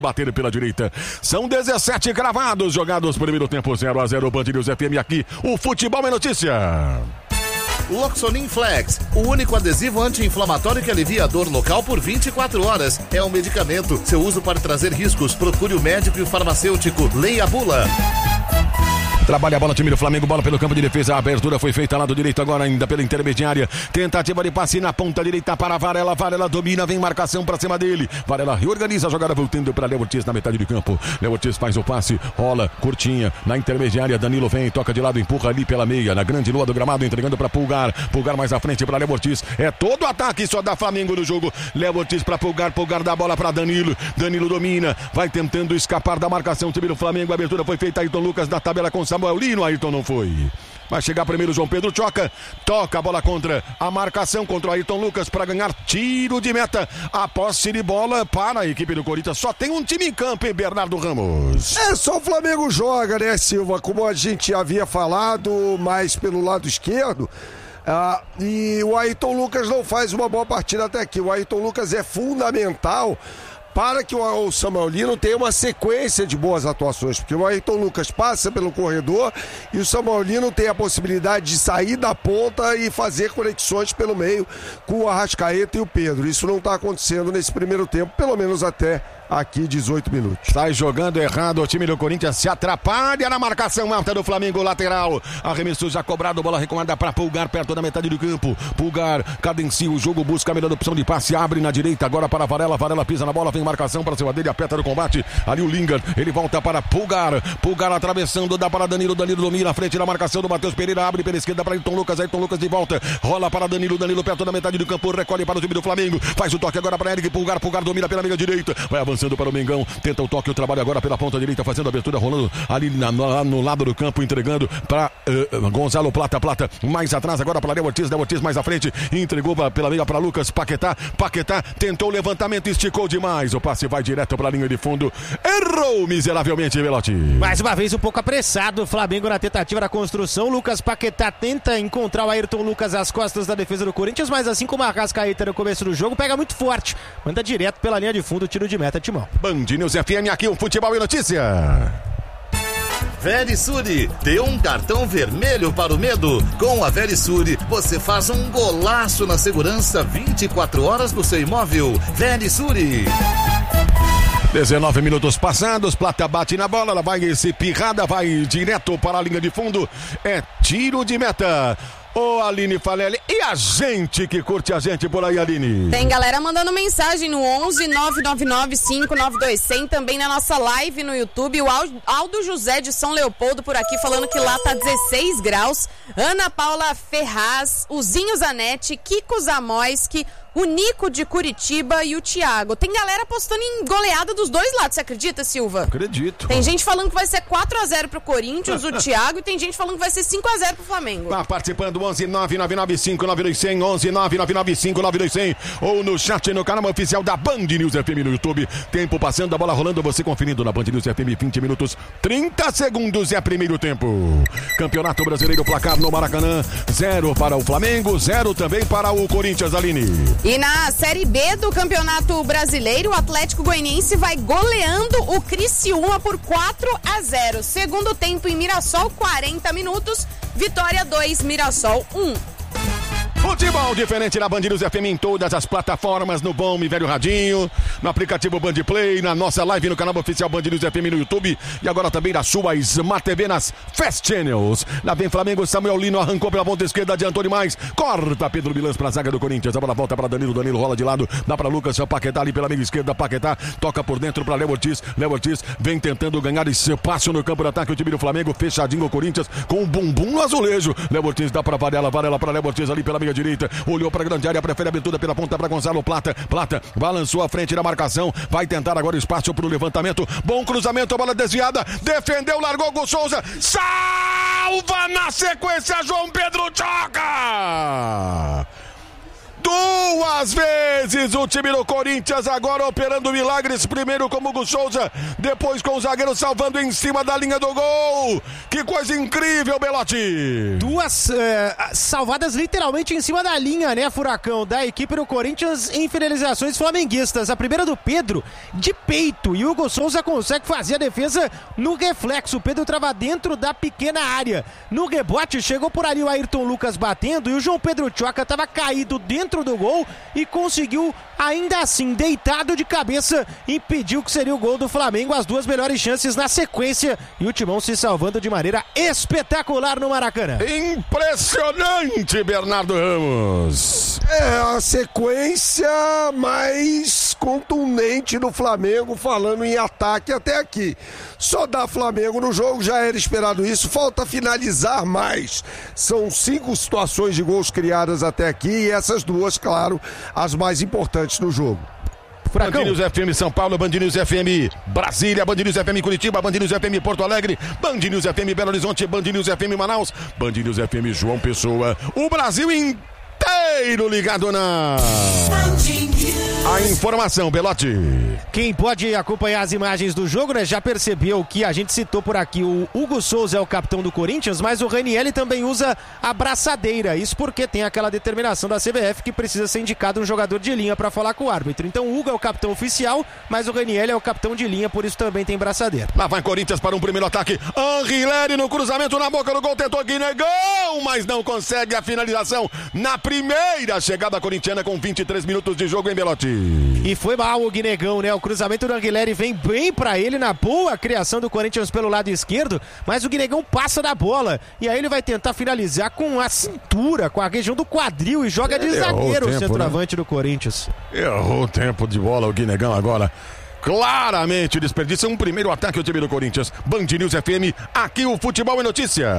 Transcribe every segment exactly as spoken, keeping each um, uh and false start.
Bater pela direita. São dezessete cravados jogados. Primeiro tempo zero a zero. Band News F M aqui. O futebol é notícia. Loxonin Flex, o único adesivo anti-inflamatório que alivia a dor local por vinte e quatro horas. É um medicamento. Seu uso pode trazer riscos. Procure o médico e o farmacêutico. Leia a bula. Trabalha a bola, time do Flamengo, bola pelo campo de defesa, a abertura foi feita lado direito agora ainda pela intermediária, tentativa de passe na ponta direita para Varela, Varela domina, vem marcação para cima dele, Varela reorganiza a jogada voltando para Léo Ortiz na metade de campo, Léo Ortiz faz o passe, rola, curtinha, na intermediária, Danilo vem, toca de lado, empurra ali pela meia, na grande lua do gramado, entregando para Pulgar, Pulgar mais à frente para Léo Ortiz, é todo ataque só da Flamengo no jogo, Léo Ortiz para Pulgar, Pulgar dá a bola para Danilo, Danilo domina, vai tentando escapar da marcação, time do Flamengo, a abertura foi feita, Ayrton Lucas na tabela com Samuel Lino, Ayrton não foi. Vai chegar primeiro João Pedro Choca, toca a bola contra a marcação contra o Ayrton Lucas para ganhar tiro de meta. A posse de bola para a equipe do Corinthians. Só tem um time em campo, hein, Bernardo Ramos? É, só o Flamengo joga, né, Silva? Como a gente havia falado, mais pelo lado esquerdo. Ah, e o Ayrton Lucas não faz uma boa partida até aqui. O Ayrton Lucas é fundamental para que o Samuel Lino tenha uma sequência de boas atuações, porque o Ayrton Lucas passa pelo corredor e o Samuel Lino tem a possibilidade de sair da ponta e fazer conexões pelo meio com o Arrascaeta e o Pedro. Isso não está acontecendo nesse primeiro tempo, pelo menos até aqui dezoito minutos. Sai jogando errado, o time do Corinthians se atrapalha na marcação alta do Flamengo, lateral. Arremesso já cobrado, bola recomenda para Pulgar, perto da metade do campo. Pulgar cadencia o jogo, busca a melhor opção de passe, abre na direita, agora para Varela. Varela pisa na bola, vem marcação para cima dele, aperta no combate. Ali o Lingard, ele volta para Pulgar. Pulgar atravessando, dá para Danilo. Danilo domina a frente da marcação do Matheus Pereira, abre pela esquerda para Ayrton Lucas. Ayrton Lucas de volta, rola para Danilo. Danilo perto da metade do campo, recolhe para o time do Flamengo. Faz o toque agora para Eric Pulgar. Pulgar domina pela meia direita, vai avançando para o Mengão, tenta o toque, o trabalho agora pela ponta direita, fazendo a abertura, rolando ali na, no, no lado do campo, entregando para uh, Gonzalo Plata, Plata mais atrás agora para Léo Ortiz, Léo Ortiz mais à frente, entregou pra, pela meia para Lucas Paquetá, Paquetá tentou o levantamento, esticou demais, o passe vai direto para a linha de fundo, errou miseravelmente, Velotti. Mais uma vez um pouco apressado o Flamengo na tentativa da construção, Lucas Paquetá tenta encontrar o Ayrton Lucas às costas da defesa do Corinthians, mas assim como a Arrascaeta no começo do jogo, pega muito forte, manda direto pela linha de fundo, tiro de meta, Timão. Band News F M, aqui o futebol e notícia. Verisure, dê um cartão vermelho para o medo. Com a Verisure, você faz um golaço na segurança vinte e quatro horas do seu imóvel. Verisure. dezenove minutos passados, Plata bate na bola, ela vai se pirrada, vai direto para a linha de fundo. É tiro de meta. Ô, Aline Falelli, e a gente que curte a gente por aí, Aline? Tem galera mandando mensagem no onze nove nove nove cinco nove dois zero zero, também na nossa live no YouTube. O Aldo José de São Leopoldo por aqui falando que lá tá dezesseis graus. Ana Paula Ferraz, o Zinho Zanetti, Kiko Zamoyski, o Nico de Curitiba e o Thiago. Tem galera apostando em goleada dos dois lados, você acredita, Silva? Acredito. Tem gente falando que vai ser quatro a zero pro Corinthians, o Thiago, e tem gente falando que vai ser cinco a zero pro Flamengo. Tá participando, onze nove nove nove cinco nove dois zero zero, onze nove nove nove cinco nove dois zero zero, ou no chat no canal oficial da Band News F M no YouTube. Tempo passando, a bola rolando, você conferindo na Band News F M, vinte minutos, trinta segundos é primeiro tempo. Campeonato Brasileiro, placar no Maracanã, zero para o Flamengo, zero também para o Corinthians, Aline. E na Série B do Campeonato Brasileiro, o Atlético Goianiense vai goleando o Criciúma por quatro a zero. Segundo tempo em Mirassol, quarenta minutos. Vitória dois, Mirassol um. Futebol diferente na Band News F M em todas as plataformas, no bom e velho radinho, no aplicativo Band Play, na nossa live no canal oficial Band News F M no YouTube e agora também na sua Smart T V nas Fast Channels. Lá vem Flamengo, Samuel Lino arrancou pela ponta esquerda, adiantou demais, corta Pedro Milans para a zaga do Corinthians, a bola volta para Danilo, Danilo rola de lado, dá para Lucas, Paquetá ali pela meia esquerda, Paquetá toca por dentro para Léo Ortiz, Léo Ortiz vem tentando ganhar esse passo no campo de ataque, o time do Flamengo fechadinho o Corinthians com o bumbum no azulejo, Léo Ortiz dá para Varela, Varela para Léo Ortiz ali pela meia direita, olhou para a grande área, prefere a abertura pela ponta para Gonzalo Plata, Plata balançou a frente da marcação, vai tentar agora espaço para o levantamento, bom cruzamento, a bola desviada, defendeu, largou Gu Souza, salva na sequência João Pedro Choca! duas vezes o time do Corinthians, agora operando milagres, primeiro com o Hugo Souza, depois com o zagueiro salvando em cima da linha do gol. Que coisa incrível, Belotti! Duas é, salvadas literalmente em cima da linha, né, Furacão, da equipe do Corinthians em finalizações flamenguistas. A primeira do Pedro, de peito, e o Hugo Souza consegue fazer a defesa no reflexo. O Pedro trava dentro da pequena área. No rebote, chegou por ali o Ayrton Lucas batendo e o João Pedro Tchoca estava caído dentro do gol e conseguiu, ainda assim, deitado de cabeça, impediu que seria o gol do Flamengo. As duas melhores chances na sequência e o Timão se salvando de maneira espetacular no Maracanã. Impressionante, Bernardo Ramos. É a sequência mais contundente do Flamengo, falando em ataque até aqui. Só dá Flamengo no jogo, já era esperado isso, falta finalizar mais. São cinco situações de gols criadas até aqui e essas duas, claro, as mais importantes no jogo. Band News F M São Paulo, Band News F M Brasília, Band News F M Curitiba, Band News F M Porto Alegre, Band News F M Belo Horizonte, Band News F M Manaus, Band News F M João Pessoa. O Brasil inteiro ligado na... A informação, Belotti. Quem pode acompanhar as imagens do jogo, né, já percebeu que a gente citou por aqui o Hugo Souza é o capitão do Corinthians, mas o Ranieri também usa a braçadeira. Isso porque tem aquela determinação da C B F que precisa ser indicado um jogador de linha para falar com o árbitro. Então o Hugo é o capitão oficial, mas o Ranieri é o capitão de linha, por isso também tem braçadeira. Lá vai Corinthians para um primeiro ataque. Anrileri no cruzamento na boca do gol, tentou Guinegão, mas não consegue a finalização na primeira chegada corintiana com vinte e três minutos de jogo em Belotti. E foi mal o Guinegão, né? O cruzamento do Anguilera vem bem pra ele na boa criação do Corinthians pelo lado esquerdo, mas o Guinegão passa da bola e aí ele vai tentar finalizar com a cintura, com a região do quadril e joga de zagueiro o centroavante, né, do Corinthians. Errou o tempo de bola o Guinegão agora. Claramente desperdiça um primeiro ataque ao time do Corinthians. Band News F M, aqui o futebol é notícia.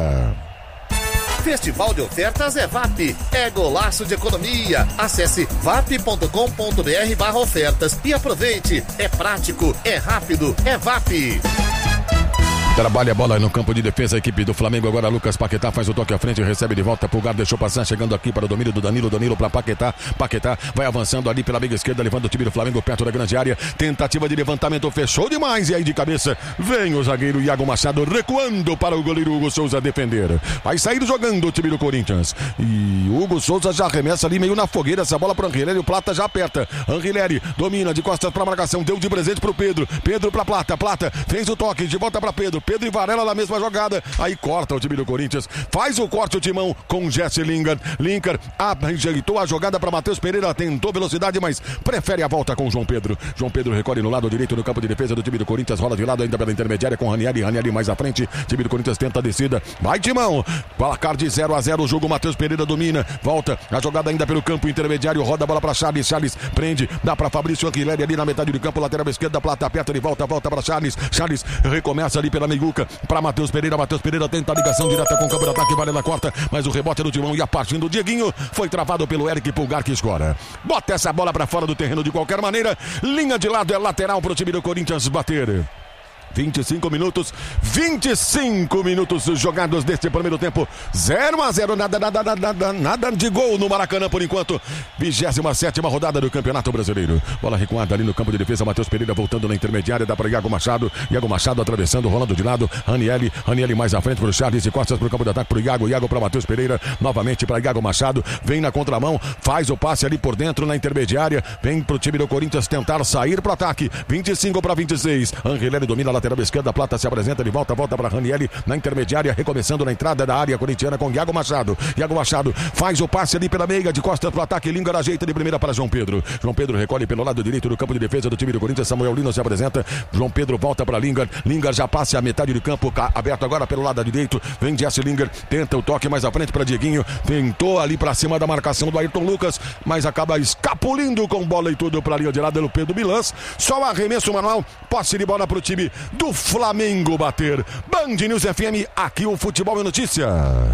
Festival de ofertas é V A P, é golaço de economia. Acesse vap ponto com ponto br barra ofertas e aproveite. É prático, é rápido, é V A P. Trabalha a bola no campo de defesa, a equipe do Flamengo. Agora Lucas Paquetá faz o toque à frente, recebe de volta. Pulgar deixou passar, chegando aqui para o domínio do Danilo. Danilo para Paquetá. Paquetá vai avançando ali pela meia esquerda, levando o time do Flamengo perto da grande área. Tentativa de levantamento, fechou demais. E aí de cabeça vem o zagueiro Iago Machado recuando para o goleiro Hugo Souza defender. Vai sair jogando o time do Corinthians. E o Hugo Souza já arremessa ali meio na fogueira. Essa bola para o Anrileri. O Plata já aperta. Anrileri domina de costas para a marcação. Deu de presente para o Pedro. Pedro para Plata. Plata fez o toque de volta para Pedro. Pedro e Varela na mesma jogada, aí corta o time do Corinthians, faz o corte o Timão com Jesse Lingard. Lingard ajeitou a jogada para Matheus Pereira, tentou velocidade, mas prefere a volta com João Pedro. João Pedro recolhe no lado direito do campo de defesa do time do Corinthians, rola de lado ainda pela intermediária com Ranieri, Ranieri mais à frente, time do Corinthians tenta a descida, vai Timão, placar de zero a zero o jogo, Matheus Pereira domina, volta a jogada ainda pelo campo intermediário, roda a bola para Charles, Charles prende, dá para Fabrício Anrileri ali na metade do campo, lateral esquerda, Plata aperta de volta, volta para Charles, Charles recomeça ali pela meiguca, para Matheus Pereira, Matheus Pereira tenta a ligação direta com o campo de ataque, Varela corta, mas o rebote é do Timão e a parte do Dieguinho foi travado pelo Eric Pulgar que escora. Bota essa bola para fora do terreno de qualquer maneira, linha de lado é lateral para o time do Corinthians bater. vinte e cinco minutos, vinte e cinco minutos jogados neste primeiro tempo, zero a zero, nada, nada, nada, nada, nada de gol no Maracanã por enquanto, vigésima sétima rodada do Campeonato Brasileiro. Bola recuada ali no campo de defesa, Matheus Pereira voltando na intermediária, dá para Iago Machado, Iago Machado atravessando, rolando de lado, Ranieri, Ranieri mais à frente para o Charles, de costas para o campo de ataque para o Iago, Iago para Matheus Pereira, novamente para Iago Machado, vem na contramão, faz o passe ali por dentro na intermediária, vem para o time do Corinthians tentar sair para o ataque, vinte e cinco para vinte e seis, Anrileri domina a lateral esquerda, Plata se apresenta de volta, volta para Ranieri na intermediária, recomeçando na entrada da área corintiana com Iago Machado. Iago Machado faz o passe ali pela meia, de costas para o ataque, Lingard ajeita de primeira para João Pedro. João Pedro recolhe pelo lado direito do campo de defesa do time do Corinthians, Samuel Lino se apresenta, João Pedro volta para Lingard, Lingard já passa a metade do campo, aberto agora pelo lado direito, vem Jesse Lingard, tenta o toque mais à frente para Dieguinho, tentou ali para cima da marcação do Ayrton Lucas, mas acaba escapulindo com bola e tudo para a linha de lado do Pedro Milans, só o arremesso manual, posse de bola para o time do Flamengo bater. Band News F M, aqui o futebol é notícia.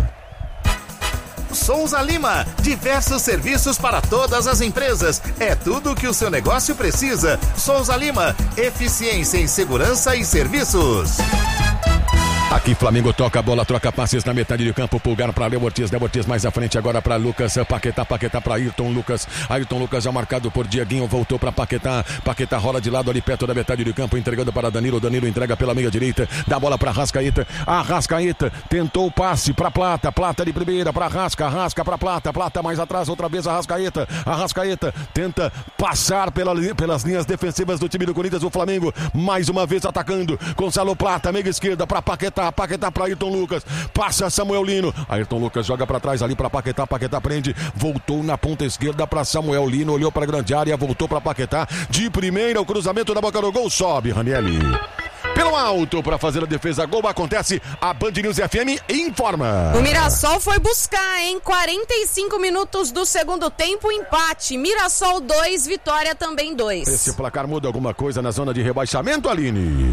Souza Lima, diversos serviços para todas as empresas. É tudo o que o seu negócio precisa. Souza Lima, eficiência em segurança e serviços. Aqui Flamengo toca a bola, troca passes na metade de campo, Pulgar para Léo Ortiz, Léo Ortiz mais à frente agora para Lucas, Paquetá, Paquetá para Ayrton Lucas, Ayrton Lucas já marcado por Dieguinho, voltou para Paquetá, Paquetá rola de lado ali perto da metade de campo, entregando para Danilo, Danilo entrega pela meia direita, dá bola para Arrascaeta, Arrascaeta tentou o passe para Plata, Plata de primeira para Arrasca, Arrasca para Plata, Plata mais atrás, outra vez Arrascaeta, Arrascaeta tenta passar pela, pelas linhas defensivas do time do Corinthians, o Flamengo mais uma vez atacando, Gonçalo Plata, meia esquerda para Paquetá, Paquetá para Ayrton Lucas, passa Samuel Lino, Ayrton Lucas joga para trás ali para Paquetá, Paquetá prende, voltou na ponta esquerda para Samuel Lino, olhou para a grande área, voltou para Paquetá, de primeira o cruzamento da boca do gol, sobe Ranieri pelo alto para fazer a defesa, gol acontece, a Band News F M informa. O Mirassol foi buscar em quarenta e cinco minutos do segundo tempo, empate, Mirassol dois, Vitória também dois. Esse placar muda alguma coisa na zona de rebaixamento, Aline?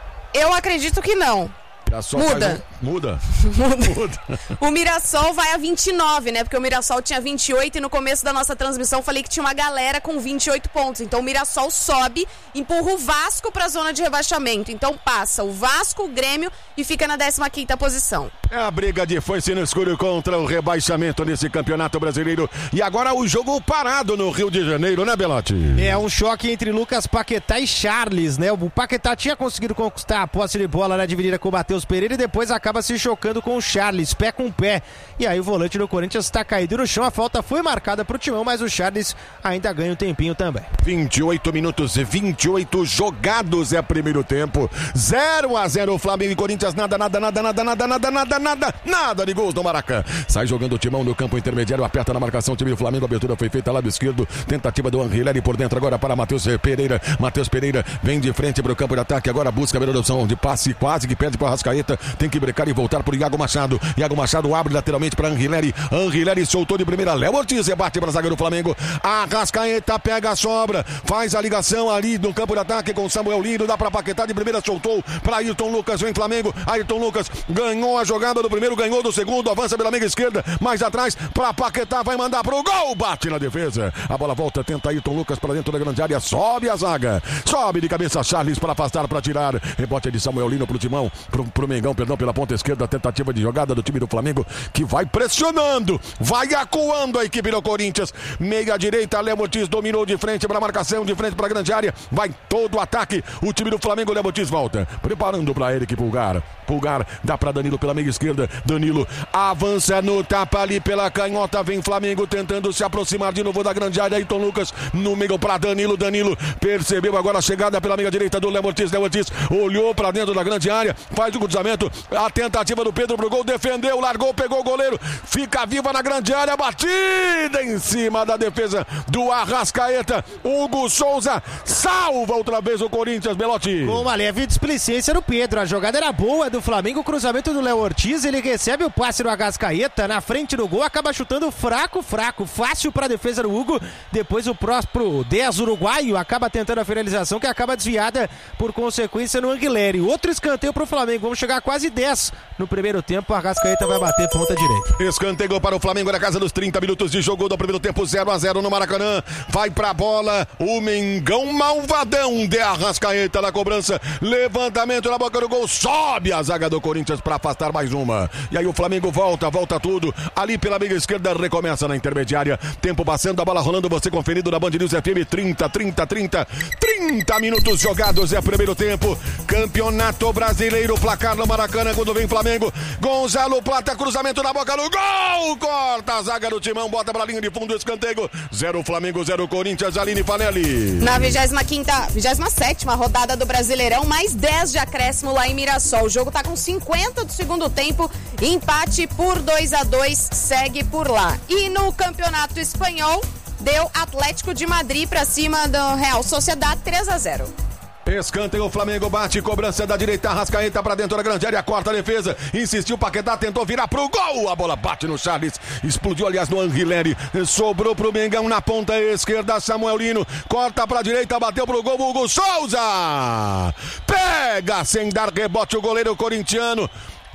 Eu acredito que não. Muda. Um... Muda. Muda. O Mirassol vai a vinte e nove, né? Porque o Mirassol tinha vinte e oito e no começo da nossa transmissão falei que tinha uma galera com vinte e oito pontos. Então o Mirassol sobe, empurra o Vasco para a zona de rebaixamento. Então passa o Vasco, o Grêmio e fica na décima quinta posição. É a briga de foice no escuro contra o rebaixamento nesse Campeonato Brasileiro. E agora o jogo parado no Rio de Janeiro, né, Belotti? É um choque entre Lucas Paquetá e Charles, né? O Paquetá tinha conseguido conquistar a posse de bola na dividida com o Matheus Pereira e depois acaba se chocando com o Charles, pé com pé. E aí o volante do Corinthians está caído no chão. A falta foi marcada pro Timão, mas o Charles ainda ganha um tempinho também. vinte e oito minutos e vinte e oito jogados é primeiro tempo. zero a zero Flamengo e Corinthians. Nada, nada, nada, nada, nada, nada, nada, nada, nada de gols no Maracanã. Sai jogando o Timão no campo intermediário, aperta na marcação o time do Flamengo. A abertura foi feita lado esquerdo. Tentativa do Anrileri por dentro agora para Matheus Pereira. Matheus Pereira vem de frente para o campo de ataque. Agora busca a melhor opção de passe, quase que perde para o Arrascaeta. Tem que brecar e voltar para o Iago Machado. Iago Machado abre lateralmente para Anrileri. Anrileri soltou de primeira. Léo Ortiz rebate para a zaga do Flamengo. Arrascaeta pega a sobra. Faz a ligação ali no campo de ataque com Samuel Lino. Dá para Paquetá de primeira. Soltou para Ayrton Lucas. Vem Flamengo. Ayrton Lucas ganhou a jogada do primeiro. Ganhou do segundo. Avança pela meia esquerda. Mais atrás para Paquetá. Vai mandar para o gol. Bate na defesa. A bola volta. Tenta Ayrton Lucas para dentro da grande área. Sobe a zaga. Sobe de cabeça Charles para afastar, para tirar. Rebote de Samuel Lino pro Timão. Pro, pro Mengão, perdão, pela ponta esquerda, tentativa de jogada do time do Flamengo, que vai pressionando, vai acuando a equipe do Corinthians. Meia direita, Léo Ortiz dominou de frente para a marcação, de frente para a grande área, vai todo o ataque, o time do Flamengo, Léo Ortiz volta, preparando para Eric Pulgar. Pulgar dá para Danilo pela meia esquerda, Danilo avança no tapa ali pela canhota, vem Flamengo tentando se aproximar de novo da grande área, Ayrton Lucas no meio para Danilo, Danilo percebeu agora a chegada pela meia direita do Léo Ortiz, Léo Ortiz olhou para dentro da grande área, faz o cruzamento, a tentativa do Pedro pro gol, defendeu, largou, pegou o goleiro, fica viva na grande área, batida em cima da defesa do Arrascaeta, Hugo Souza salva outra vez o Corinthians, Belotti. Com uma leve displicência no Pedro, a jogada era boa do Flamengo, o cruzamento do Léo Ortiz, ele recebe o passe do Arrascaeta na frente do gol, acaba chutando fraco, fraco, fácil para a defesa do Hugo, depois o próximo dez uruguaio acaba tentando a finalização que acaba desviada por consequência no Anguilleri. Outro escanteio para o Flamengo, vamos chegar a quase dez no primeiro tempo, a Arrascaeta vai bater ponta direita. Escanteio para o Flamengo na casa dos trinta minutos de jogo do primeiro tempo, zero a zero no Maracanã, vai pra bola o Mengão malvadão de Arrascaeta na cobrança, levantamento na boca do gol, sobe a zaga do Corinthians para afastar mais uma, e aí o Flamengo volta, volta tudo, ali pela meia esquerda, recomeça na intermediária, tempo passando, a bola rolando, você conferido na Band News F M, trinta, trinta, trinta, trinta minutos jogados, é primeiro tempo, Campeonato Brasileiro, placar no Maracanã, quando vem Flamengo, Gonzalo Plata, cruzamento na boca do gol, corta a zaga do Timão, bota pra linha de fundo, escanteio, zero Flamengo, zero Corinthians, Aline Fanelli. Na vigésima quinta, vigésima sétima rodada do Brasileirão, mais dez de acréscimo lá em Mirassol, o jogo tá com cinquenta do segundo tempo, empate por dois a dois, segue por lá. E no Campeonato Espanhol, deu Atlético de Madrid pra cima do Real Sociedad, três a zero. Escanteio, o Flamengo bate, cobrança da direita, Arrascaeta pra dentro da grande área, corta a defesa, insistiu, Paquetá tentou virar pro gol, a bola bate no Charles, explodiu aliás no Anguilleri, sobrou pro Mengão na ponta esquerda, Samuel Lino, corta pra direita, bateu pro gol, Hugo Souza, pega sem dar rebote o goleiro corintiano.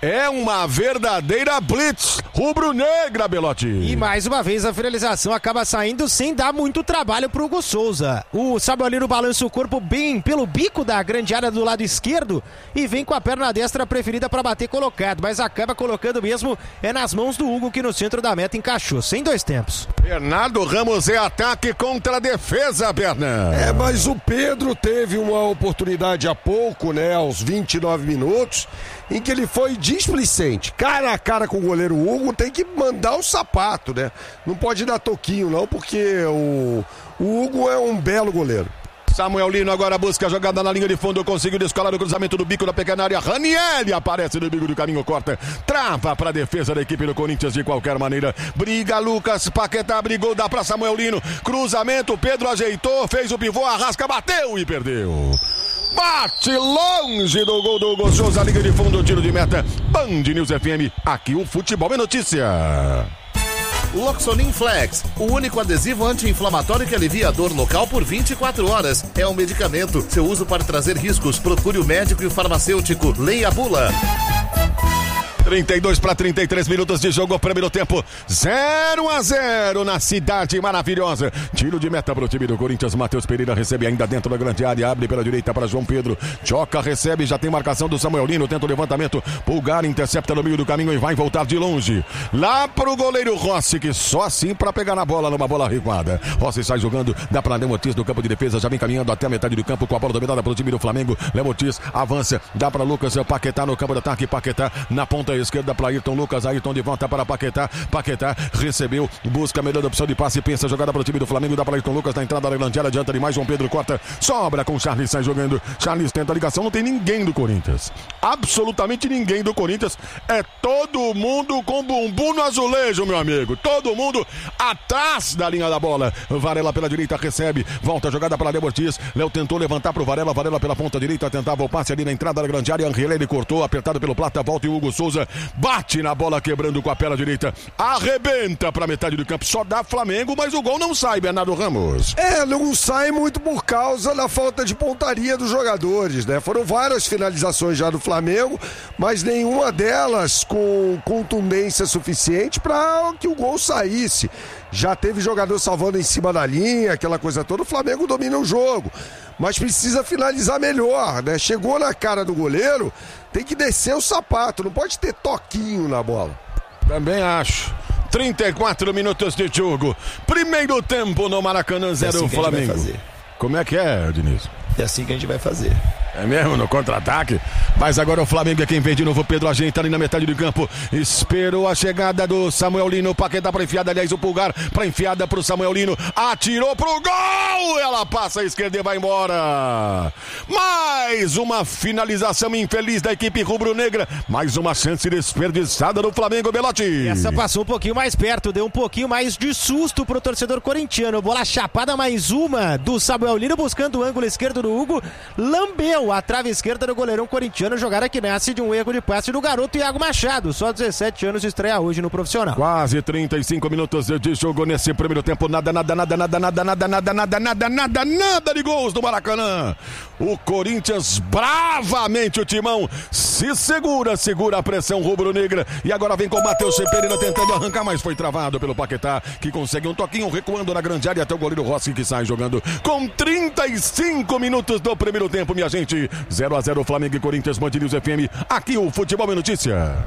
É uma verdadeira blitz rubro-negra, Belotti. E mais uma vez a finalização acaba saindo sem dar muito trabalho pro Hugo Souza. O Samuelino balança o corpo bem pelo bico da grande área do lado esquerdo e vem com a perna destra preferida para bater colocado, mas acaba colocando mesmo é nas mãos do Hugo, que no centro da meta encaixou, sem dois tempos. Bernardo Ramos é ataque contra a defesa, Bernan. É, mas o Pedro teve uma oportunidade há pouco, né, aos vinte e nove minutos, em que ele foi displicente, cara a cara com o goleiro Hugo, tem que mandar o sapato, né? Não pode dar toquinho não, porque o, o Hugo é um belo goleiro. Samuel Lino agora busca a jogada na linha de fundo, conseguiu descolar o cruzamento do bico da pequena área. Ranieri aparece no bico do caminho, corta, trava para a defesa da equipe do Corinthians de qualquer maneira. Briga Lucas Paquetá, brigou, dá para Samuel Lino, cruzamento, Pedro ajeitou, fez o pivô, Arrasca, bateu e perdeu. Bate longe do gol do Hugo Souza, liga de fundo, tiro de meta. Band News F M, aqui o futebol é notícia. Loxonin Flex, o único adesivo anti-inflamatório que alivia a dor local por vinte e quatro horas. É um medicamento. Seu uso pode trazer riscos. Procure o médico e o farmacêutico. Leia a bula. trinta e dois para trinta e três minutos de jogo, primeiro tempo, zero a zero na cidade maravilhosa. Tiro de meta para o time do Corinthians. Matheus Pereira recebe ainda dentro da grande área, abre pela direita para João Pedro. Choca, recebe, já tem marcação do Samuel Lino, tenta o levantamento. Pulgar intercepta no meio do caminho e vai voltar de longe. Lá para o goleiro Rossi, que só assim para pegar na bola, numa bola recuada. Rossi sai jogando, dá para Léo Ortiz do campo de defesa, já vem caminhando até a metade do campo com a bola dominada pelo time do Flamengo. Léo Ortiz avança, dá para Lucas Paquetá no campo de ataque. Paquetá na ponta esquerda para Ayrton Lucas, Ayrton de volta para Paquetá, Paquetá recebeu, busca a melhor opção de passe, pensa, jogada para o time do Flamengo, dá para Ayrton Lucas na entrada da grande área, adianta demais, João Pedro corta, sobra com o Charles, sai jogando, Charles tenta a ligação, não tem ninguém do Corinthians, absolutamente ninguém do Corinthians, é todo mundo com bumbum no azulejo, meu amigo, todo mundo atrás da linha da bola. Varela pela direita recebe, volta a jogada para Léo Ortiz, Léo tentou levantar para o Varela, Varela pela ponta direita, tentava o passe ali na entrada da grande área, Angelini cortou, apertado pelo Plata, volta e Hugo Souza bate na bola, quebrando com a perna direita, arrebenta para metade do campo, só dá Flamengo, mas o gol não sai, Bernardo Ramos. É, não sai muito por causa da falta de pontaria dos jogadores, né? Foram várias finalizações já do Flamengo, mas nenhuma delas com contundência suficiente para que o gol saísse. Já teve jogador salvando em cima da linha, aquela coisa toda, o Flamengo domina o jogo, mas precisa finalizar melhor, né? Chegou na cara do goleiro, tem que descer o sapato, não pode ter toquinho na bola. Também acho. trinta e quatro minutos de jogo. Primeiro tempo no Maracanã, zero é assim Flamengo. Como é que é, Diniz? É assim que a gente vai fazer. É mesmo, no contra-ataque. Mas agora o Flamengo é quem vem de novo. Pedro ajeita ali na metade do campo. Esperou a chegada do Samuel Lino. Paquetá para enfiada, aliás, o Pulgar para enfiada pro Samuel Lino. Atirou pro gol! Ela passa a esquerda e vai embora. Mais uma finalização infeliz da equipe rubro-negra. Mais uma chance desperdiçada do Flamengo, Belotti. Essa passou um pouquinho mais perto, deu um pouquinho mais de susto pro torcedor corintiano. Bola chapada, mais uma do Samuel Lino, buscando o ângulo esquerdo do Hugo. Lambeu a trave esquerda do goleirão corintiano, jogada que nasce de um erro de passe do garoto Iago Machado, só dezessete anos, estreia hoje no profissional. Quase trinta e cinco minutos de jogo nesse primeiro tempo, nada, nada, nada, nada, nada, nada, nada, nada, nada, nada, nada de gols do Maracanã. O Corinthians bravamente, o timão se segura, segura a pressão rubro-negra e agora vem com o Matheus Pereira tentando arrancar, mas foi travado pelo Paquetá, que consegue um toquinho recuando na grande área até o goleiro Rossi, que sai jogando com trinta e cinco minutos do primeiro tempo, minha gente. zero a zero Flamengo e Corinthians, Band News F M. Aqui o futebol é notícia.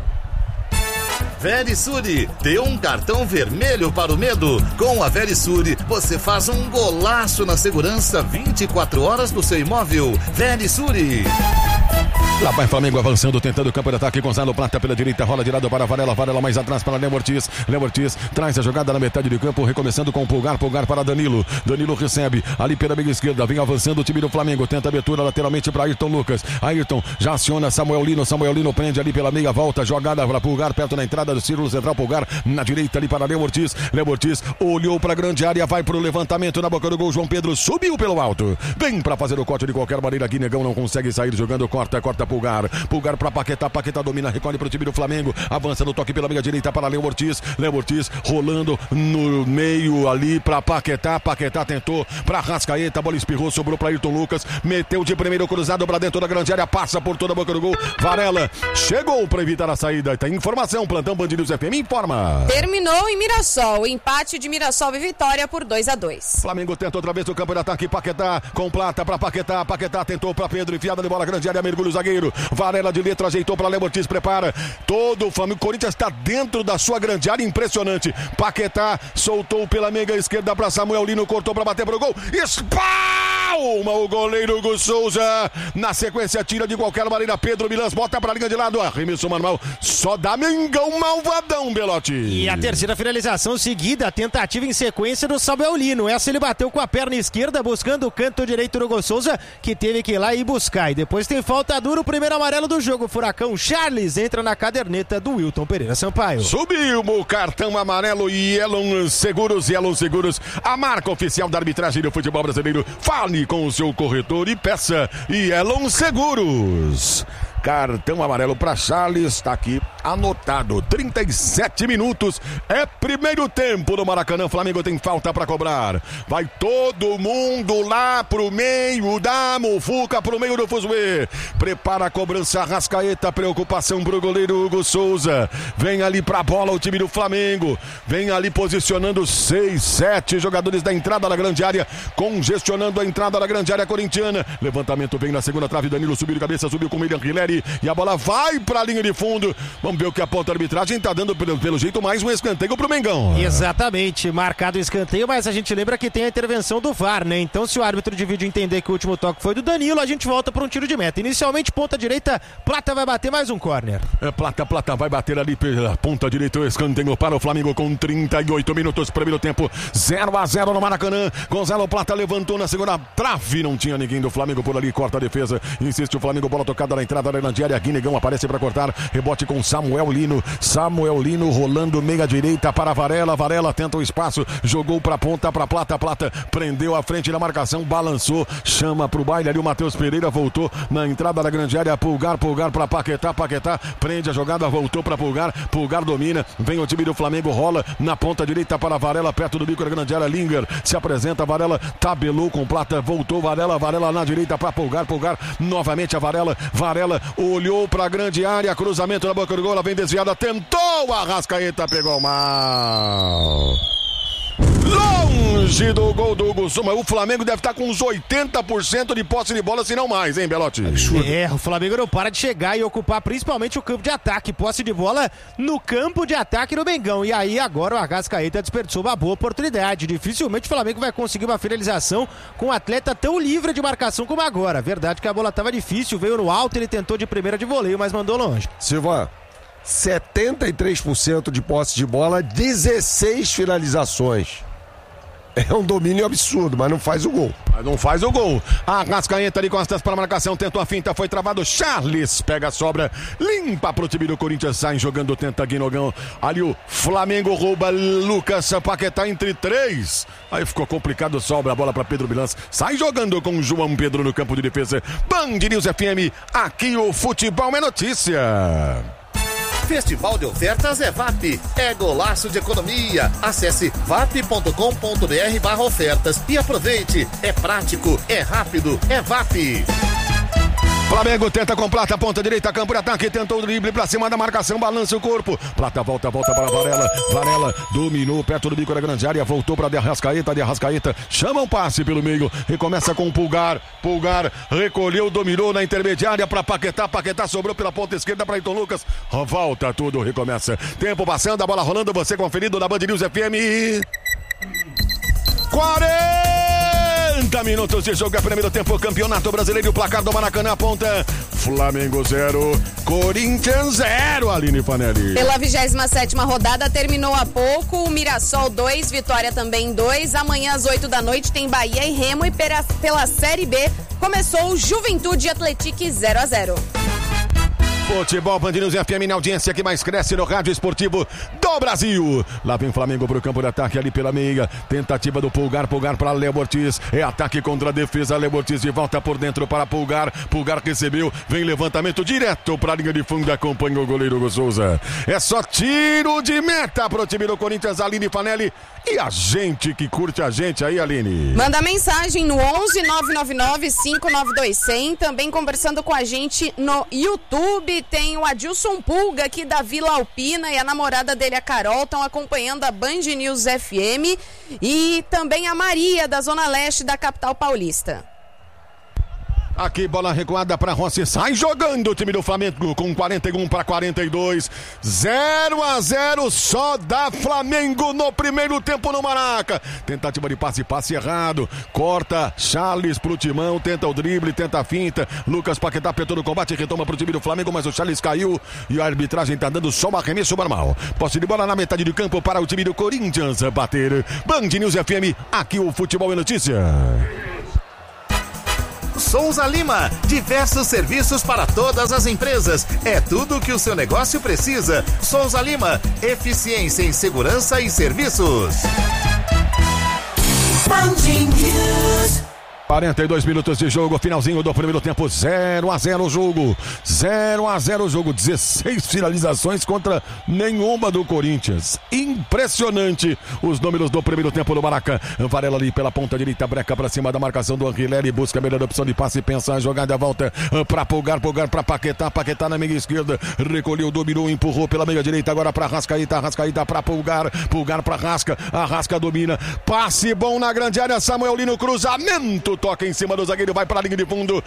Verisuri, dê um cartão vermelho para o medo. Com a Verisuri, você faz um golaço na segurança vinte e quatro horas do seu imóvel. Verisuri. Lá vai Flamengo avançando, tentando o campo de ataque. Gonzalo Plata pela direita, rola de lado para Varela, Varela mais atrás para Léo Ortiz. Léo Ortiz traz a jogada na metade do campo, recomeçando com o Pulgar, Pulgar para Danilo. Danilo recebe ali pela meia esquerda, vem avançando o time do Flamengo, tenta a abertura lateralmente para Ayrton Lucas. Ayrton já aciona Samuel Lino, Samuel Lino prende ali pela meia, volta, jogada para Pulgar, perto na entrada do círculo central, Pulgar na direita ali para Léo Ortiz. Léo Ortiz olhou para a grande área, vai para o levantamento na boca do gol. João Pedro subiu pelo alto, vem para fazer o corte de qualquer maneira aqui, Negão não consegue sair jogando, corta, corta Pulgar. Pulgar pra Paquetá, Paquetá domina, recolhe pro time do Flamengo. Avança no toque pela meia direita para Léo Ortiz. Léo Ortiz rolando no meio ali pra Paquetá. Paquetá tentou pra Arrascaeta, a bola espirrou, sobrou pra Ayrton Lucas. Meteu de primeiro cruzado pra dentro da grande área, passa por toda a boca do gol. Varela chegou pra evitar a saída. Tem informação, plantão Band News F M informa. Terminou em Mirassol, empate de Mirassol e vitória por dois a dois. Flamengo tenta outra vez o campo de ataque, Paquetá com Plata pra Paquetá, Paquetá tentou pra Pedro, enfiada de bola grande área, mergulho o zagueiro, Varela de letra, ajeitou pra Léo Ortiz, prepara, todo o Flamengo, Corinthians está dentro da sua grande área, impressionante, Paquetá soltou pela meia esquerda pra Samuel Lino, cortou pra bater pro gol, espalma o goleiro Hugo Souza, na sequência tira de qualquer maneira, Pedro Milans bota pra linha de lado, arremesso manual, só dá Mengão malvadão, Belotti. E a terceira finalização seguida, tentativa em sequência do Samuel Lino, essa ele bateu com a perna esquerda, buscando o canto direito do Hugo Souza, que teve que ir lá e buscar, e depois tem falta dura, o primeiro amarelo do jogo, Furacão Charles entra na caderneta do Wilton Pereira Sampaio. Subiu o cartão amarelo e Yellow Seguros, Yellow Seguros, a marca oficial da arbitragem do futebol brasileiro. Fale com o seu corretor e peça Yellow Seguros. Cartão amarelo para Charles, está aqui anotado, trinta e sete minutos, é primeiro tempo no Maracanã, Flamengo tem falta para cobrar, vai todo mundo lá pro meio da mufuca, pro meio do fuzuê, prepara a cobrança, Arrascaeta, preocupação pro goleiro Hugo Souza, vem ali pra bola o time do Flamengo, vem ali posicionando seis, sete jogadores da entrada da grande área, congestionando a entrada da grande área corintiana, levantamento vem na segunda trave, Danilo subiu de cabeça, subiu com o William Hilleri, e a bola vai pra linha de fundo. Vamos ver o que aponta a arbitragem. Tá dando pelo, pelo jeito mais um escanteio pro Mengão. Exatamente, marcado o escanteio, mas a gente lembra que tem a intervenção do V A R, né? Então se o árbitro de vídeo entender que o último toque foi do Danilo, a gente volta para um tiro de meta. Inicialmente ponta direita, Plata vai bater mais um córner. É, Plata, Plata vai bater ali pela ponta direita, o escanteio para o Flamengo com trinta e oito minutos, primeiro tempo, zero a zero no Maracanã. Gonzalo Plata levantou na segunda trave, não tinha ninguém do Flamengo por ali, corta a defesa, insiste o Flamengo, bola tocada na entrada da grande área, Guinegão aparece para cortar, rebote com Samuel Lino, Samuel Lino rolando meia direita para Varela, Varela tenta o espaço, jogou para ponta, para Plata, Plata prendeu a frente na marcação, balançou, chama pro baile ali o Matheus Pereira, voltou na entrada da grande área, Pulgar, Pulgar para Paquetá, Paquetá prende a jogada, voltou para Pulgar, Pulgar domina, vem o time do Flamengo, rola na ponta direita para Varela, perto do bico da grande área, Linger se apresenta, Varela tabelou com Plata, voltou Varela, Varela na direita para Pulgar, Pulgar novamente a Varela, Varela olhou para a grande área, cruzamento na boca do gol, ela vem desviada, tentou, a Arrascaeta pegou mal. Longe do gol do Hugo Souza, o Flamengo deve estar com uns oitenta por cento de posse de bola, se não mais, hein, Belotti? É, o Flamengo não para de chegar e ocupar principalmente o campo de ataque, posse de bola no campo de ataque no Mengão, e aí agora o Arrascaeta desperdiçou uma boa oportunidade, dificilmente o Flamengo vai conseguir uma finalização com um atleta tão livre de marcação como agora, verdade que a bola estava difícil, veio no alto, ele tentou de primeira de voleio, mas mandou longe. Silva, setenta e três por cento de posse de bola, dezesseis finalizações. É um domínio absurdo, mas não faz o gol. Mas não faz o gol. A Arrascaeta ali costas para a marcação, tentou a finta, foi travado. Charles pega a sobra, limpa pro time do Corinthians, sai jogando, tenta Guinogão. Ali o Flamengo rouba Lucas Paquetá entre três. Aí ficou complicado, sobra a bola para Pedro Milans. Sai jogando com João Pedro no campo de defesa. Band News F M, aqui o futebol é notícia. Festival de ofertas é V A P, é golaço de economia. Acesse vap ponto com ponto br barra ofertas e aproveite. É prático, é rápido, é V A P. Flamengo tenta com Plata, ponta direita, campo de ataque, tentou o drible pra cima da marcação, balança o corpo. Plata volta, volta para Varela. Varela dominou perto do bico da grande área, voltou para de Arrascaeta, de Arrascaeta chama um passe pelo meio, recomeça com o Pulgar. Pulgar recolheu, dominou na intermediária para Paquetá. Paquetá sobrou pela ponta esquerda para Ayrton Lucas. Volta tudo, recomeça. Tempo passando, a bola rolando, você conferido na Band News F M. quarenta minutos de jogo, é primeiro tempo, Campeonato Brasileiro, o placar do Maracanã aponta Flamengo zero, Corinthians zero, Aline Fanelli. Pela vigésima sétima rodada, terminou há pouco, o Mirassol dois, Vitória também dois, amanhã às oito da noite tem Bahia e Remo, e pela, pela Série B começou o Juventude Atlético zero a zero. Futebol Band News F M na audiência que mais cresce no rádio esportivo do do Brasil. Lá vem o Flamengo pro campo de ataque ali pela meia. Tentativa do Pulgar, Pulgar para Léo Ortiz. É ataque contra a defesa. Léo Ortiz de volta por dentro para Pulgar. Pulgar recebeu. Vem levantamento direto para a linha de fundo. Acompanha o goleiro Hugo Souza. É só tiro de meta pro time do Corinthians. Aline Fanelli. E a gente que curte a gente aí, Aline. Manda mensagem no onze nove nove nove cinco nove dois zero zero. Também conversando com a gente no YouTube. Tem o Adilson Pulga aqui da Vila Alpina e a namorada dele, a Carol, estão acompanhando a Band News F M. E também a Maria, da Zona Leste da capital paulista. Aqui, bola recuada para Rossi, sai jogando o time do Flamengo com quarenta e um para quarenta e dois, zero a zero só da Flamengo no primeiro tempo no Maraca. Tentativa de passe, passe errado, corta Charles pro Timão, tenta o drible, tenta a finta, Lucas Paquetá apertou no combate, retoma pro time do Flamengo, mas o Charles caiu e a arbitragem tá dando só um arremesso normal. Posse de bola na metade do campo para o time do Corinthians bater. Band News F M, aqui o Futebol é Notícia. Souza Lima, diversos serviços para todas as empresas. É tudo o que o seu negócio precisa. Souza Lima, eficiência em segurança e serviços. quarenta e dois minutos de jogo, finalzinho do primeiro tempo, zero a zero o jogo, zero a zero o jogo, dezesseis finalizações contra nenhuma do Corinthians. Impressionante os números do primeiro tempo do Maracanã. Varela ali pela ponta direita, breca pra cima da marcação do Anguilera, busca a melhor opção de passe, pensa a jogada, volta pra Pulgar, Pulgar pra Paquetá, Paquetá na meia esquerda, recolheu, dominou, empurrou pela meia direita, agora pra Arrascaíta, Arrascaíta pra Pulgar, Pulgar pra Rasca, Arrasca domina, passe bom na grande área, Samuel Lino, cruzamento, toca em cima do zagueiro, vai para a linha de fundo,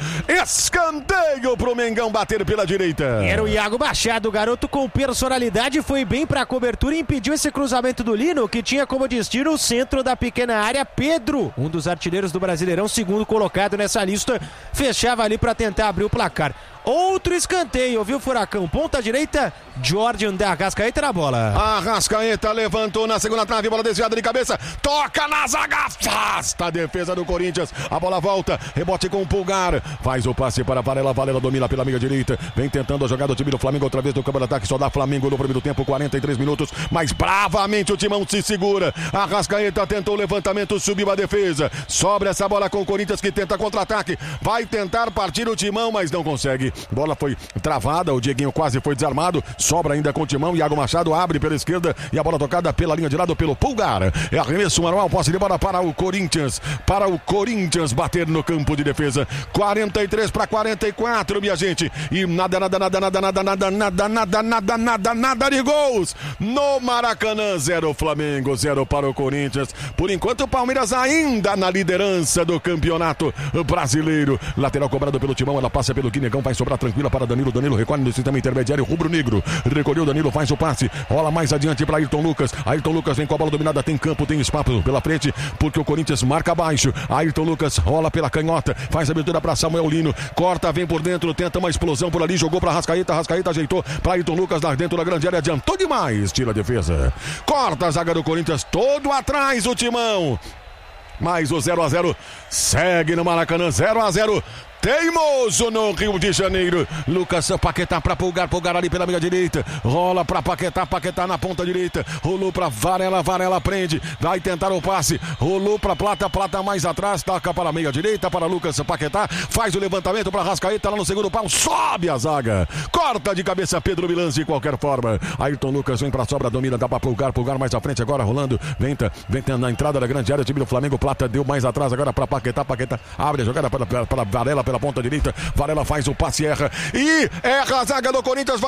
escanteio pro Mengão bater pela direita. Era o Iago Machado, o garoto com personalidade, foi bem para a cobertura e impediu esse cruzamento do Lino, que tinha como destino o centro da pequena área. Pedro, um dos artilheiros do Brasileirão, segundo colocado nessa lista, fechava ali para tentar abrir o placar. Outro escanteio, viu, Furacão? Ponta direita, Jordan da Arrascaeta na bola. Arrascaeta levantou na segunda trave, bola desviada de cabeça, toca na zaga, afasta a defesa do Corinthians, a bola volta, rebote com o Pulgar, faz o passe para Varela, Varela domina pela meia direita, vem tentando a jogada do time do Flamengo, outra vez do campo de ataque, só dá Flamengo no primeiro tempo, quarenta e três minutos, mas bravamente o Timão se segura, Arrascaeta tentou o levantamento, subiu a defesa, sobra essa bola com o Corinthians que tenta contra-ataque, vai tentar partir o Timão, mas não consegue. Bola foi travada, o Dieguinho quase foi desarmado, sobra ainda com o Timão, Iago Machado abre pela esquerda e a bola tocada pela linha de lado pelo Pulgar. É arremesso manual, posse de bola para o Corinthians, para o Corinthians bater no campo de defesa. quarenta e três para quarenta e quatro, minha gente. E nada, nada, nada, nada, nada, nada, nada, nada, nada, nada, nada de gols no Maracanã. Zero Flamengo, zero para o Corinthians. Por enquanto o Palmeiras ainda na liderança do campeonato brasileiro. Lateral cobrado pelo Timão, ela passa pelo Guinegão, vai sobrar tranquila para Danilo, Danilo recolhe no sistema intermediário rubro-negro, recolheu Danilo, faz o passe, rola mais adiante para Ayrton Lucas, Ayrton Lucas vem com a bola dominada, tem campo, tem espaço pela frente, porque o Corinthians marca abaixo, Ayrton Lucas rola pela canhota, faz a abertura para Samuel Lino, corta, vem por dentro, tenta uma explosão por ali, jogou para Arrascaeta, Arrascaeta ajeitou para Ayrton Lucas lá dentro da grande área, adiantou demais, tira a defesa, corta a zaga do Corinthians, todo atrás o Timão, mais o zero a zero segue no Maracanã, zero a zero. Teimoso no Rio de Janeiro. Lucas Paquetá para Pulgar, Pulgar ali pela meia direita, rola para Paquetá, Paquetá na ponta direita, rolou para Varela, Varela prende, vai tentar o passe, rolou para Plata, Plata mais atrás, toca para a meia direita, para Lucas Paquetá, faz o levantamento para Arrascaeta lá no segundo pau, sobe a zaga, corta de cabeça Pedro Milans de qualquer forma, Ayrton Lucas vem para a sobra, domina, dá para Pulgar, Pulgar mais à frente agora rolando, venta, venta na entrada da grande área, o time do Flamengo, Plata deu mais atrás agora para Paquetá, Paquetá abre a jogada para, para, para Varela, pela ponta direita, Varela faz o passe, erra e erra a zaga do Corinthians,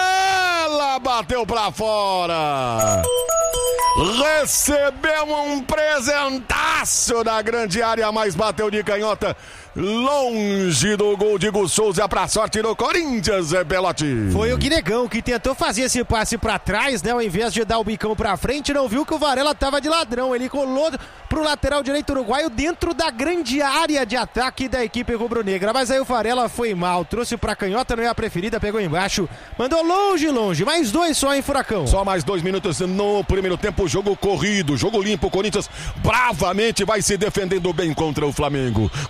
Varela bateu pra fora, recebeu um presentaço da grande área, mas bateu de canhota, longe do gol de Hugo Souza, pra sorte do Corinthians, é Belotti. Foi o Guinegão que tentou fazer esse passe pra trás, né, ao invés de dar o bicão pra frente, não viu que o Varela tava de ladrão, ele colou pro lateral direito uruguaio dentro da grande área de ataque da equipe rubro-negra, mas aí o Varela foi mal, trouxe pra canhota, não é a preferida, pegou embaixo, mandou longe, longe, mais dois só em Furacão. Só mais dois minutos no primeiro tempo, jogo corrido, jogo limpo, o Corinthians bravamente vai se defendendo bem contra o Flamengo, quarenta e cinco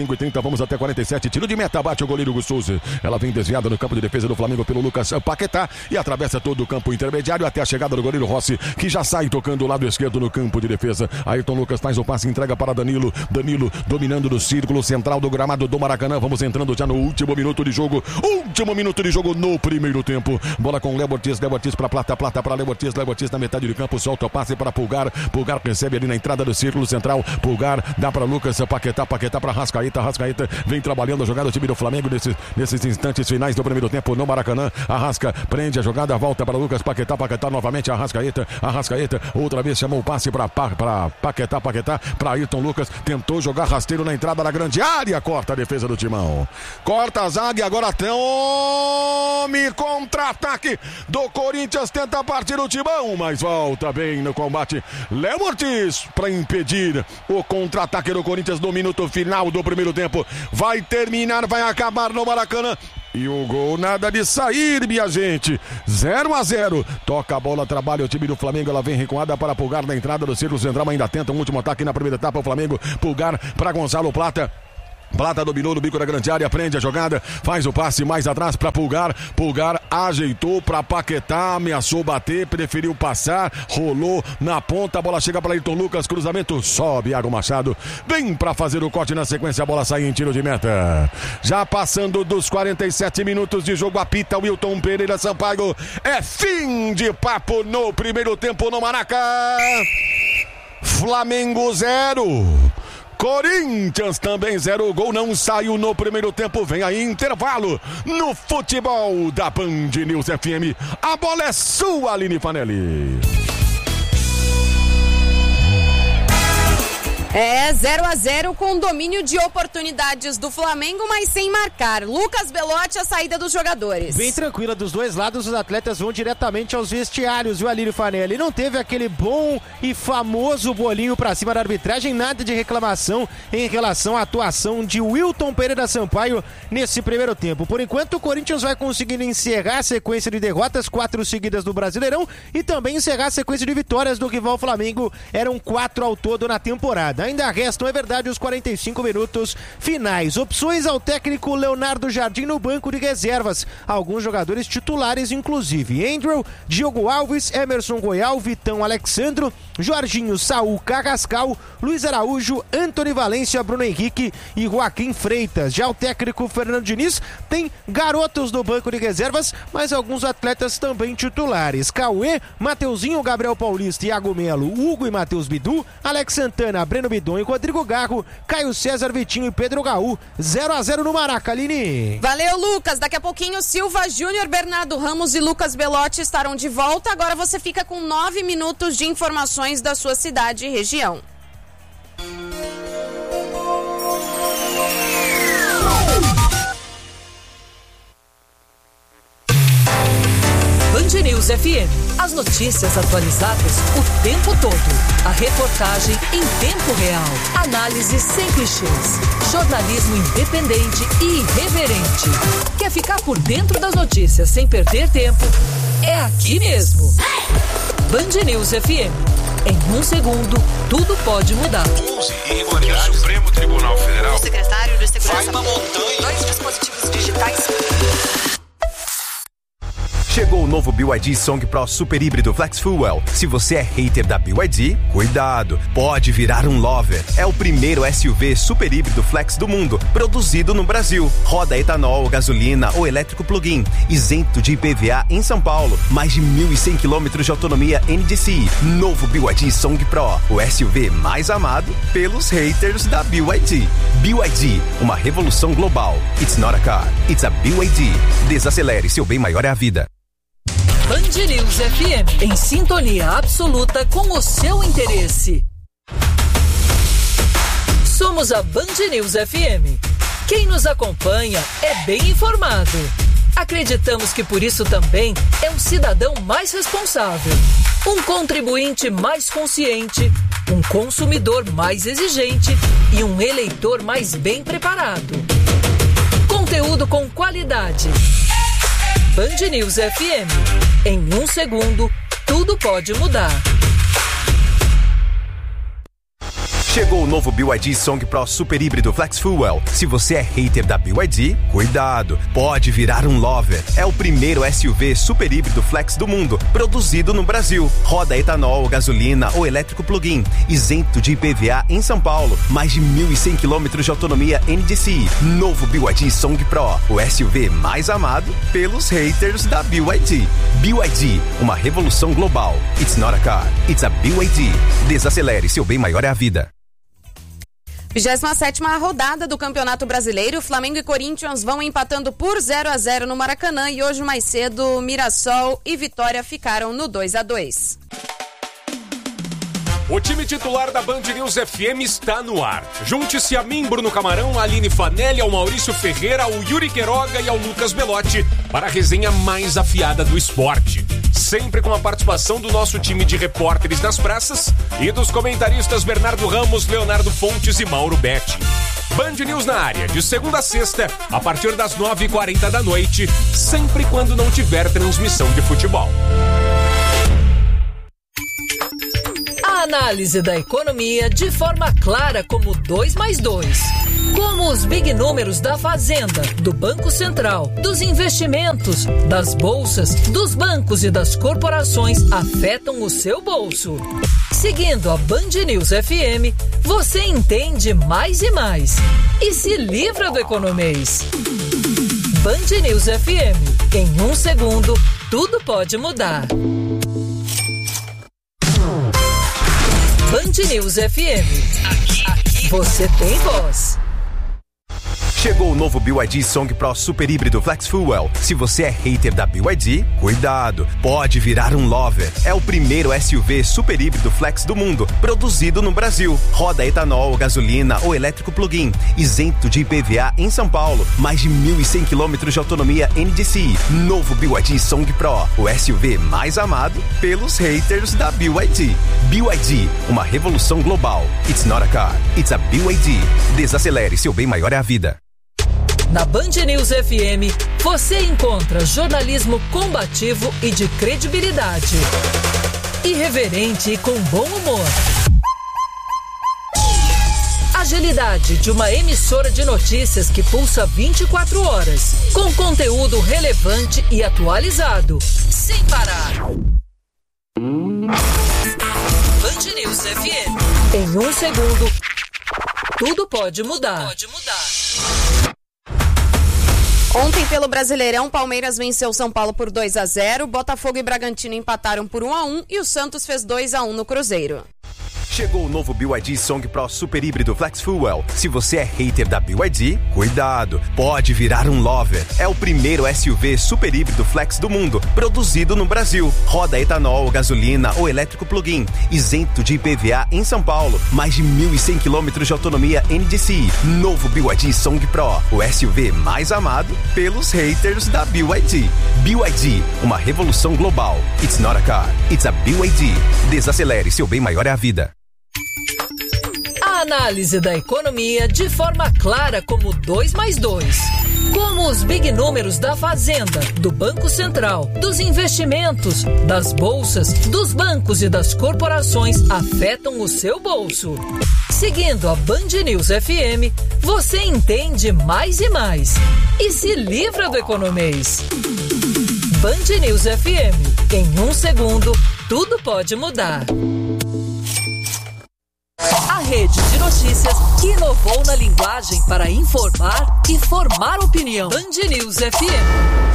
cinco e trinta, vamos até quarenta e sete. Tiro de meta, bate o goleiro Gustavo. Ela vem desviada no campo de defesa do Flamengo pelo Lucas Paquetá e atravessa todo o campo intermediário até a chegada do goleiro Rossi, que já sai tocando o lado esquerdo no campo de defesa. Ayrton Lucas faz o passe, entrega para Danilo. Danilo dominando do círculo central do gramado do Maracanã. Vamos entrando já no último minuto de jogo. Último minuto de jogo no primeiro tempo. Bola com Léo Ortiz, Léo Ortiz para Plata, Plata para Léo Ortiz, Léo Ortiz na metade do campo, solta o passe para Pulgar. Pulgar recebe ali na entrada do círculo central. Pulgar dá para Lucas Paquetá, Paquetá para Rascaeta. Rascaeta vem trabalhando a jogada do time do Flamengo nesses, nesses instantes finais do primeiro tempo no Maracanã. Arrasca, prende a jogada, volta para Lucas Paquetá, Paquetá novamente, Arrascaeta, Arrascaeta, outra vez chamou o passe para para Paquetá, Paquetá para Ayrton Lucas, tentou jogar rasteiro na entrada da grande área, corta a defesa do Timão. Corta a zaga e agora tome contra-ataque do Corinthians, tenta partir o Timão, mas volta bem no combate Léo Ortiz para impedir o contra-ataque do Corinthians no minuto final do primeiro tempo. Vai terminar, vai acabar no Maracanã. E o gol nada de sair, minha gente. zero a zero. Toca a bola, trabalha o time do Flamengo. Ela vem recuada para Pulgar na entrada do círculo central. Ainda tenta um último ataque na primeira etapa. O Flamengo, Pulgar para Gonzalo Plata. Plata dominou no bico da grande área, prende a jogada, faz o passe mais atrás para Pulgar. Pulgar ajeitou para Paquetá, ameaçou bater, preferiu passar, rolou na ponta, a bola chega para Ayrton Lucas, cruzamento, sobe Iago Machado, vem para fazer o corte na sequência, a bola sai em tiro de meta. Já passando dos quarenta e sete minutos de jogo, apita Wilton Pereira Sampaio. É fim de papo no primeiro tempo no Maracanã. Flamengo zero. Corinthians também zero, o gol não saiu no primeiro tempo, vem aí intervalo no futebol da Band News F M. A bola é sua, Aline Fanelli. É zero a zero com domínio de oportunidades do Flamengo, mas sem marcar. Lucas Belotti, a saída dos jogadores. Bem tranquila dos dois lados, os atletas vão diretamente aos vestiários, viu, Aline Fanelli? Não teve aquele bom e famoso bolinho pra cima da arbitragem, nada de reclamação em relação à atuação de Wilton Pereira Sampaio nesse primeiro tempo. Por enquanto, o Corinthians vai conseguindo encerrar a sequência de derrotas, quatro seguidas do Brasileirão, e também encerrar a sequência de vitórias do rival Flamengo. Eram quatro ao todo na temporada. Ainda restam, é verdade, os quarenta e cinco minutos finais. Opções ao técnico Leonardo Jardim no banco de reservas. Alguns jogadores titulares, inclusive Andrew, Diogo Alves, Emerson Goial, Vitão Alexandro, Jorginho, Saul, Carrascal, Luiz Araújo, Antony Valência, Bruno Henrique e Joaquim Freitas. Já o técnico Fernando Diniz tem garotos no banco de reservas, mas alguns atletas também titulares. Cauê, Mateuzinho, Gabriel Paulista, Iago Melo, Hugo e Matheus Bidu, Alex Santana, Breno Bidon e Rodrigo Garro, Caio César, Vitinho e Pedro Gaú. zero a zero no Maraca, Aline. Valeu, Lucas. Daqui a pouquinho, Silva Júnior, Bernardo Ramos e Lucas Belotti estarão de volta. Agora você fica com nove minutos de informações da sua cidade e região. Band News F M. As notícias atualizadas o tempo todo. A reportagem em tempo real. Análise sem clichês. Jornalismo independente e irreverente. Quer ficar por dentro das notícias sem perder tempo? É aqui mesmo. Band News F M. Em um segundo, tudo pode mudar. O Supremo Tribunal Federal. O secretário de Segurança. Vai uma montanha. Dois dispositivos digitais. Chegou o novo B Y D Song Pro Super Híbrido Flex Fuel. Se você é hater da B Y D, cuidado, pode virar um lover. É o primeiro S U V super híbrido flex do mundo, produzido no Brasil. Roda etanol, gasolina ou elétrico plug-in, isento de I P V A em São Paulo. Mais de mil e cem quilômetros de autonomia N D C I. Novo B Y D Song Pro, o S U V mais amado pelos haters da B Y D. B Y D, uma revolução global. It's not a car, it's a B Y D. Desacelere, seu bem maior é a vida. Band News F M, em sintonia absoluta com o seu interesse. Somos a Band News F M. Quem nos acompanha é bem informado. Acreditamos que por isso também é um cidadão mais responsável, um contribuinte mais consciente, um consumidor mais exigente e um eleitor mais bem preparado. Conteúdo com qualidade. Band News F M. Em um segundo, tudo pode mudar. Chegou o novo B Y D Song Pro Super Híbrido Flex Fuel. Se você é hater da B Y D, cuidado, pode virar um lover. É o primeiro S U V super híbrido flex do mundo, produzido no Brasil. Roda etanol, gasolina ou elétrico plug-in, isento de I P V A em São Paulo. Mais de mil e cem quilômetros de autonomia N D C I. Novo B Y D Song Pro, o S U V mais amado pelos haters da B Y D. B Y D, uma revolução global. It's not a car, it's a B Y D. Desacelere, seu bem maior é a vida. vigésima sétima rodada do Campeonato Brasileiro, Flamengo e Corinthians vão empatando por zero a zero no Maracanã e hoje mais cedo Mirassol e Vitória ficaram no dois a dois. O time titular da Band News F M está no ar. Junte-se a mim, Bruno Camarão, a Aline Fanelli, ao Maurício Ferreira, ao Yuri Queiroga e ao Lucas Belotti para a resenha mais afiada do esporte. Sempre com a participação do nosso time de repórteres nas praças e dos comentaristas Bernardo Ramos, Leonardo Fontes e Mauro Betti. Band News na área, de segunda a sexta, a partir das nove e quarenta da noite, sempre quando não tiver transmissão de futebol. A análise da economia de forma clara como dois mais dois. Como os big números da Fazenda, do Banco Central, dos investimentos, das bolsas, dos bancos e das corporações afetam o seu bolso. Seguindo a Band News F M, você entende mais e mais. E se livra do economês. Band News F M. Em um segundo, tudo pode mudar. Band News F M. Aqui, aqui. Você tem voz. Chegou o novo B Y D Song Pro Super Híbrido Flex Fuel. Se você é hater da B Y D, cuidado, pode virar um lover. É o primeiro S U V super híbrido flex do mundo, produzido no Brasil. Roda etanol, gasolina ou elétrico plug-in, isento de I P V A em São Paulo. Mais de mil e cem quilômetros de autonomia N D C I. Novo B Y D Song Pro, o S U V mais amado pelos haters da B Y D. B Y D, uma revolução global. It's not a car, it's a B Y D. Desacelere, seu bem maior é a vida. Na Band News F M, você encontra jornalismo combativo e de credibilidade. Irreverente e com bom humor. Agilidade de uma emissora de notícias que pulsa vinte e quatro horas, com conteúdo relevante e atualizado, sem parar. Band News F M. Em um segundo, tudo pode mudar. Pode mudar. Ontem, pelo Brasileirão, Palmeiras venceu São Paulo por dois a zero, Botafogo e Bragantino empataram por um a um e o Santos fez dois a um no Cruzeiro. Chegou o novo B Y D Song Pro Super Híbrido Flex Fuel. Se você é hater da B Y D, cuidado, pode virar um lover. É o primeiro S U V super híbrido flex do mundo, produzido no Brasil. Roda etanol, gasolina ou elétrico plug-in, isento de I P V A em São Paulo. Mais de mil e cem quilômetros de autonomia N D C I. Novo B Y D Song Pro, o S U V mais amado pelos haters da B Y D. B Y D, uma revolução global. It's not a car, it's a B Y D. Desacelere, seu bem maior é a vida. A análise da economia de forma clara como dois mais dois. Como os big números da Fazenda, do Banco Central, dos investimentos, das bolsas, dos bancos e das corporações afetam o seu bolso. Seguindo a Band News F M, você entende mais e mais. E se livra do economês. Band News F M. Em um segundo, tudo pode mudar. A rede de notícias que inovou na linguagem para informar e formar opinião. Band News F M.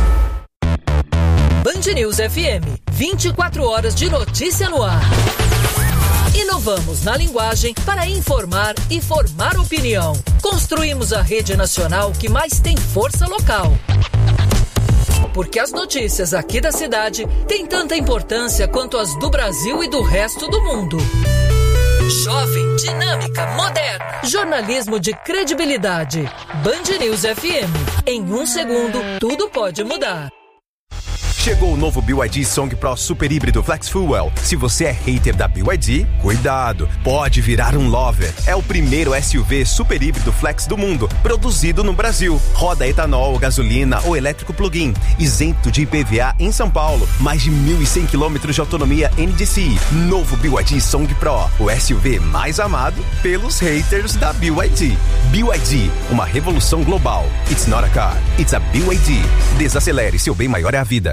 Band News F M. vinte e quatro horas de notícia no ar. Inovamos na linguagem para informar e formar opinião. Construímos a rede nacional que mais tem força local. Porque as notícias aqui da cidade têm tanta importância quanto as do Brasil e do resto do mundo. Jovem, dinâmica, moderna. Jornalismo de credibilidade. Band News F M. Em um segundo, tudo pode mudar. Chegou o novo B Y D Song Pro Super Híbrido Flex Fuel. Se você é hater da B Y D, cuidado, pode virar um lover. É o primeiro S U V super híbrido flex do mundo, produzido no Brasil. Roda etanol, gasolina ou elétrico plug-in, isento de I P V A em São Paulo. Mais de mil e cem quilômetros de autonomia N D C I. Novo B Y D Song Pro, o S U V mais amado pelos haters da B Y D. B Y D, uma revolução global. It's not a car, it's a B Y D. Desacelere, seu bem maior é a vida.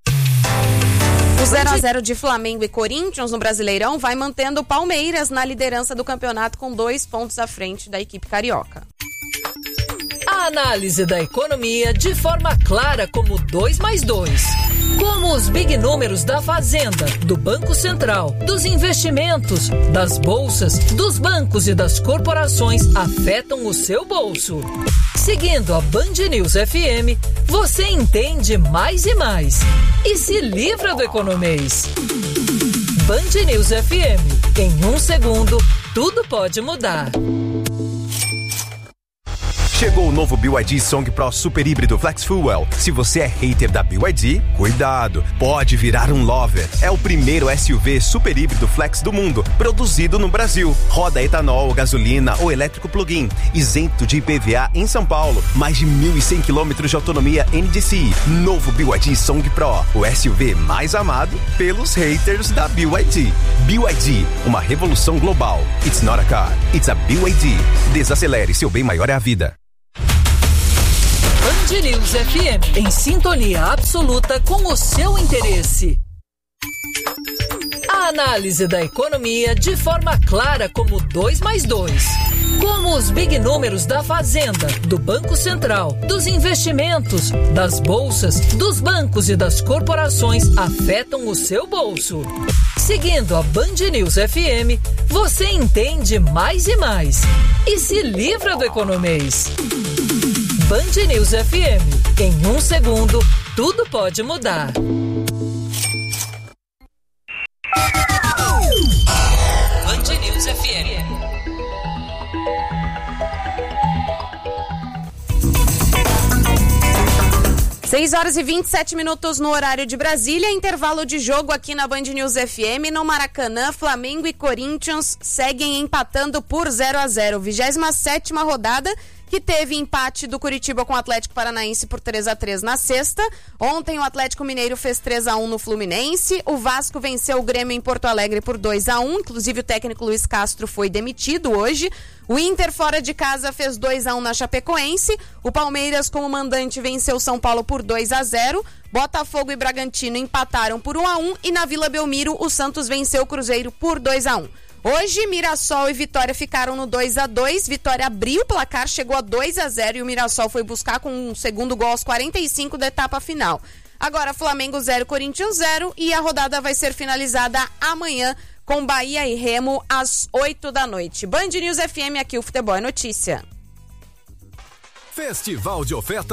O zero a zero de Flamengo e Corinthians no Brasileirão vai mantendo o Palmeiras na liderança do campeonato com dois pontos à frente da equipe carioca. A análise da economia de forma clara como dois mais dois. Como os big números da Fazenda, do Banco Central, dos investimentos, das bolsas, dos bancos e das corporações afetam o seu bolso. Seguindo a Band News F M, você entende mais e mais. E se livra do economês. Band News F M. Em um segundo, tudo pode mudar. Chegou o novo B Y D Song Pro Super Híbrido Flex Fuel. Se você é hater da B Y D, cuidado, pode virar um lover. É o primeiro S U V super híbrido flex do mundo, produzido no Brasil. Roda etanol, gasolina ou elétrico plug-in, isento de I P V A em São Paulo. Mais de mil e cem quilômetros de autonomia N D C I. Novo B Y D Song Pro, o S U V mais amado pelos haters da B Y D. B Y D, uma revolução global. It's not a car, it's a B Y D. Desacelere, seu bem maior é a vida. Band News F M, em sintonia absoluta com o seu interesse. A análise da economia de forma clara como dois mais dois. Como os big números da Fazenda, do Banco Central, dos investimentos, das bolsas, dos bancos e das corporações afetam o seu bolso. Seguindo a Band News F M, você entende mais e mais. E se livra do economês. Band News F M. Em um segundo, tudo pode mudar. Band News F M. seis horas e vinte e sete minutos no horário de Brasília, intervalo de jogo aqui na Band News F M. No Maracanã, Flamengo e Corinthians seguem empatando por zero a zero. vigésima sétima rodada, que teve empate do Curitiba com o Atlético Paranaense por três a três na sexta. Ontem o Atlético Mineiro fez três a um no Fluminense. O Vasco venceu o Grêmio em Porto Alegre por dois a um. Inclusive o técnico Luiz Castro foi demitido hoje. O Inter fora de casa fez dois a um na Chapecoense. O Palmeiras como mandante venceu o São Paulo por dois a zero. Botafogo e Bragantino empataram por um a um. E na Vila Belmiro o Santos venceu o Cruzeiro por dois a um. Hoje, Mirassol e Vitória ficaram no dois a dois. Vitória abriu o placar, chegou a dois a zero e o Mirassol foi buscar com um segundo gol aos quarenta e cinco da etapa final. Agora, Flamengo zero, Corinthians zero e a rodada vai ser finalizada amanhã com Bahia e Remo às oito da noite. Band News F M, aqui o Futebol é Notícia. Festival de ofertas